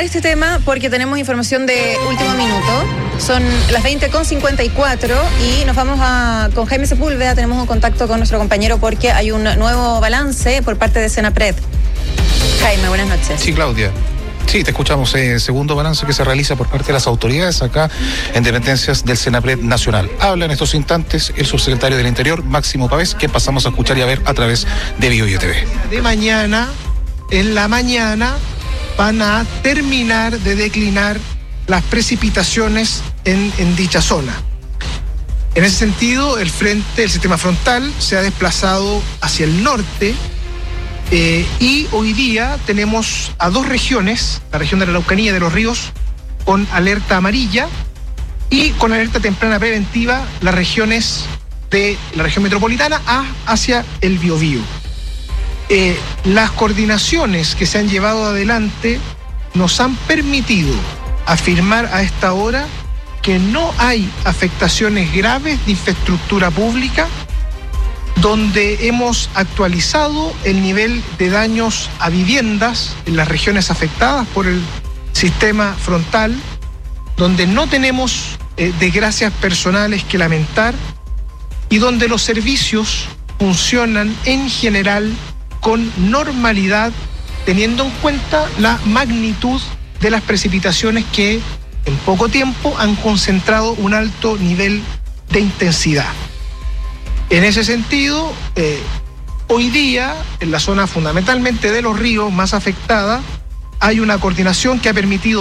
retomar este tema porque tenemos información de último minuto. Son las 20:54 y nos vamos con Jaime Sepúlveda. Tenemos un contacto con nuestro compañero porque hay un nuevo balance por parte de Senapred. Jaime, buenas noches. Sí, Claudia. Sí, te escuchamos. Segundo balance que se realiza por parte de las autoridades acá en dependencias del Senapred Nacional. Habla en estos instantes el subsecretario del Interior, Máximo Pavés, que pasamos a escuchar y a ver a través de BioIO TV. De mañana, en la mañana, van a terminar de declinar las precipitaciones en dicha zona. En ese sentido, el sistema frontal se ha desplazado hacia el norte. Y hoy día tenemos a dos regiones, la región de la Araucanía y de los Ríos, con alerta amarilla y con alerta temprana preventiva las regiones de la región metropolitana hacia el Biobío. Las coordinaciones que se han llevado adelante nos han permitido afirmar a esta hora que no hay afectaciones graves de infraestructura pública, donde hemos actualizado el nivel de daños a viviendas en las regiones afectadas por el sistema frontal, donde no tenemos desgracias personales que lamentar y donde los servicios funcionan en general con normalidad, teniendo en cuenta la magnitud de las precipitaciones que en poco tiempo han concentrado un alto nivel de intensidad. En ese sentido, hoy día, en la zona fundamentalmente de los ríos más afectada, hay una coordinación que ha permitido